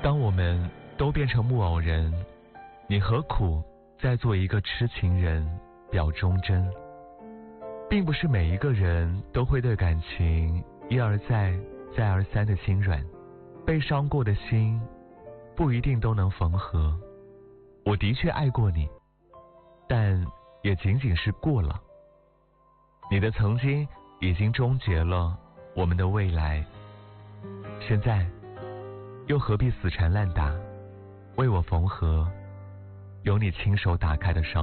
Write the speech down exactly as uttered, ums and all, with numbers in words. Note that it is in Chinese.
当我们都变成木偶人，你何苦再做一个痴情人表忠贞？并不是每一个人都会对感情一而再再而三的心软，被伤过的心不一定都能缝合。我的确爱过你，但也仅仅是过了。你的曾经已经终结了我们的未来，现在又何必死缠烂打，为我缝合由你亲手打开的伤